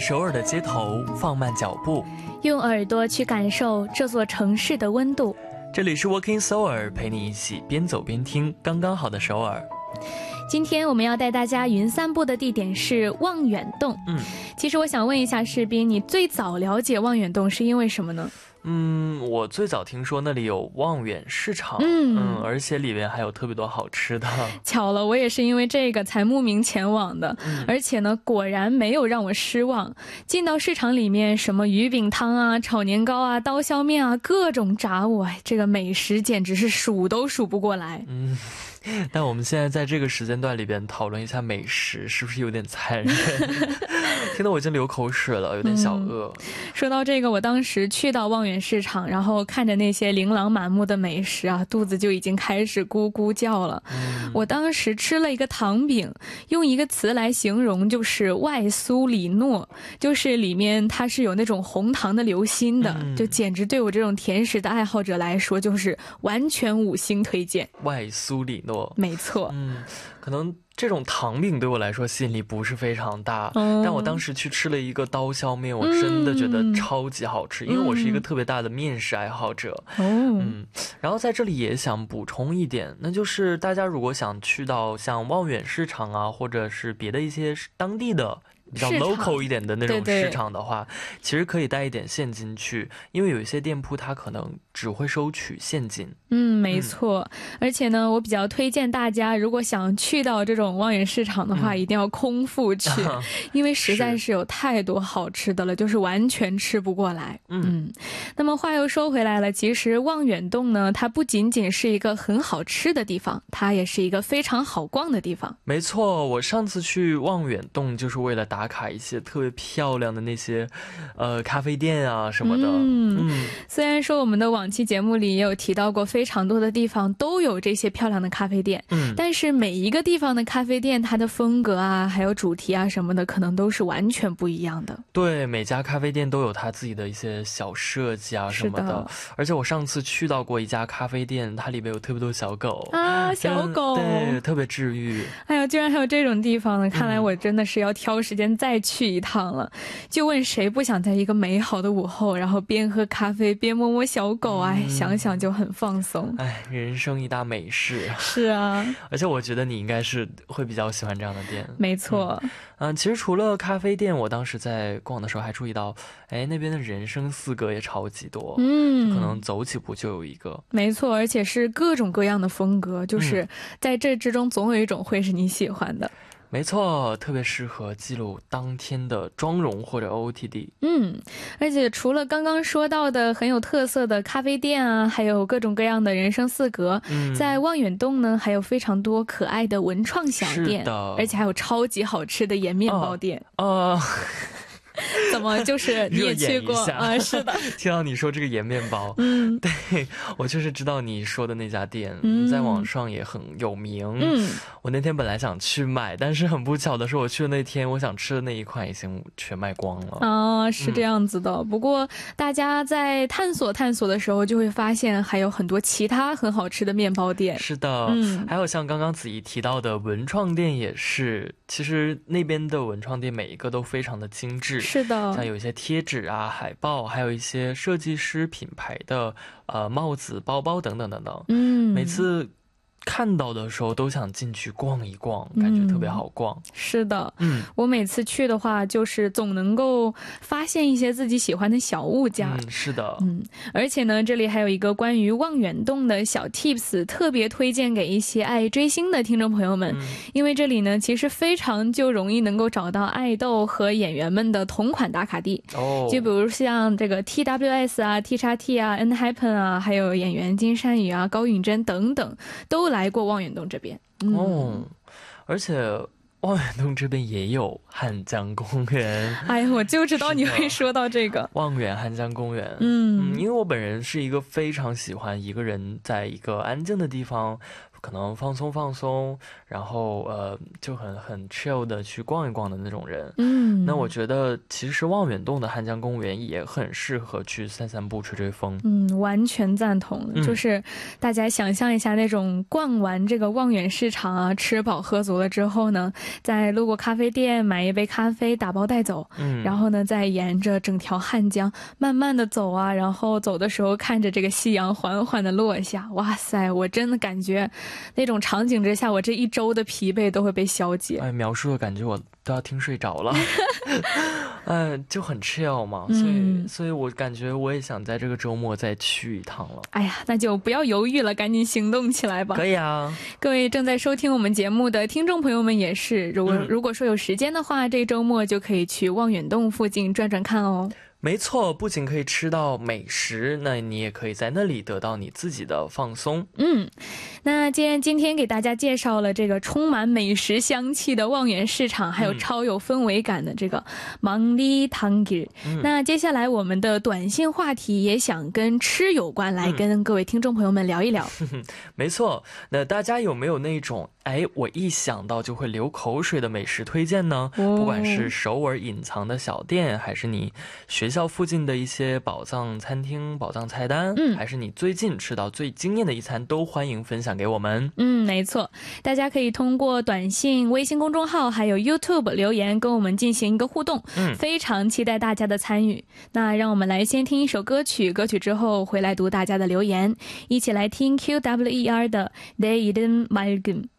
首尔的街头放慢脚步， 用耳朵去感受这座城市的温度。 这里是 Walking 首尔，陪你一起边走边听刚刚好的首尔。 今天我们要带大家云散步的地点是望远洞。其实我想问一下士斌，你最早了解望远洞是因为什么呢？ 我最早听说那里有望远市场，而且里面还有特别多好吃的。 巧了，我也是因为这个才慕名前往的，而且呢，果然没有让我失望。进到市场里面，什么鱼饼汤啊、炒年糕啊、刀削面啊，各种杂物，这个美食简直是数都数不过来。 但我们现在在这个时间段里边讨论一下美食，是不是有点残忍？听得我已经流口水了，有点小饿。 说到这个，我当时去到望远市场，然后看着那些琳琅满目的美食啊，肚子就已经开始咕咕叫了。我当时吃了一个糖饼，用一个词来形容就是外酥里糯，就是里面它是有那种红糖的流心的，就简直对我这种甜食的爱好者来说就是完全5星推荐。 外酥里糯， 没错。 可能这种糖饼对我来说吸引力不是非常大，但我当时去吃了一个刀削面，我真的觉得超级好吃，因为我是一个特别大的面食爱好者。然后在这里也想补充一点，那就是大家如果想去到像望远市场啊，或者是别的一些当地的比较 local 一点的那种市场的话，其实可以带一点现金去，因为有一些店铺它可能只会收取现金。 没错。而且呢，我比较推荐大家，如果想去到这种望远市场的话，一定要空腹去，因为实在是有太多好吃的了，就是完全吃不过来。那么话又说回来了，其实望远洞呢，它不仅仅是一个很好吃的地方，它也是一个非常好逛的地方。 没错，我上次去望远洞就是为了打卡一些特别漂亮的那些咖啡店啊什么的。 虽然说我们的往期节目里也有提到过非常多的地方都有这些漂亮的咖啡店，但是每一个地方的咖啡店它的风格啊还有主题啊什么的可能都是完全不一样的。 对，每家咖啡店都有它自己的一些小设计啊什么的。而且我上次去到过一家咖啡店，它里面有特别多小狗啊， 小狗， 对，特别治愈。 哎呀，居然还有这种地方呢，看来我真的是要挑时间再去一趟了。就问谁不想在一个美好的午后，然后边喝咖啡边摸摸小狗，想想就很放松。 人生一大美事。 是啊， 而且我觉得你应该是会比较喜欢这样的店。 没错。 其实除了咖啡店，我当时在逛的时候还注意到，那边的人生四格也超级多，就可能走几步就有一个。 没错，而且是各种各样的风格，就是在这之中总有一种会是你喜欢的。 没错，特别适合记录当天的妆容或者 OOTD。 而且除了刚刚说到的很有特色的咖啡店啊，还有各种各样的人生四格，在望远洞呢还有非常多可爱的文创小店，而且还有超级好吃的盐面包店。怎么就是你也去过啊？是的。 听到你说这个盐面包，对，我就是知道你说的那家店，在网上也很有名。我那天本来想去买，但是很不巧的是，我去的那天我想吃的那一款已经全卖光了。 是这样子的。不过大家在探索的时候，就会发现还有很多其他很好吃的面包店。 是的，还有像刚刚子怡提到的文创店也是，其实那边的文创店每一个都非常的精致。 是的， 像有一些贴纸啊、海报，还有一些设计师品牌的帽子、包包等等等等。每次看到的时候都想进去逛一逛，感觉特别好逛。 是的，我每次去的话就是总能够发现一些自己喜欢的小物件。 是的， 而且呢，这里还有一个关于望远洞的小 tips， 特别推荐给一些爱追星的听众朋友们。因为这里呢其实非常就容易能够找到爱豆和演员们的同款打卡地。就比如像这个 TWS 啊、TXT 啊、ENHYPEN 啊，还有演员金善宇啊、高允贞等等都来过望远洞这边。 而且望远洞这边也有汉江公园。 我就知道你会说到这个望远汉江公园。因为我本人是一个非常喜欢一个人在一个安静的地方可能放松放松，然后就很 chill 的去逛一逛的那种人。那我觉得其实望远洞的汉江公园也很适合去散散步吹吹风。 完全赞同。就是大家想象一下那种逛完这个望远市场啊，吃饱喝足了之后呢，再路过咖啡店买一杯咖啡打包带走，然后呢再沿着整条汉江慢慢的走啊，然后走的时候看着这个夕阳缓缓的落下，哇塞，我真的感觉那种场景之下我这一周的疲惫都会被消解。 描述的感觉我都要听睡着了。就很 chill 嘛，所以我感觉我也想在这个周末再去一趟了。 哎呀，那就不要犹豫了，赶紧行动起来吧。 可以啊。 各位正在收听我们节目的听众朋友们也是，如果说有时间的话，这周末就可以去望远洞附近转转看哦。 没错，不仅可以吃到美食，那你也可以在那里得到你自己的放松。 那既然今天给大家介绍了这个充满美食香气的望远市场，还有超有氛围感的这个망리단길，那接下来我们的短信话题也想跟吃有关，来跟各位听众朋友们聊一聊。 没错，那大家有没有那种我一想到就会流口水的美食推荐呢？不管是首尔隐藏的小店，还是你学校附近的一些宝藏餐厅、宝藏菜单，还是你最近吃到最惊艳的一餐，都欢迎分享给我们。 没错，大家可以通过短信、微信公众号还有 YouTube 留言跟我们进行一个互动，非常期待大家的参与。那让我们来先听一首歌曲，歌曲之后回来读大家的留言，一起来听 QWER 的 내 이름 맑음。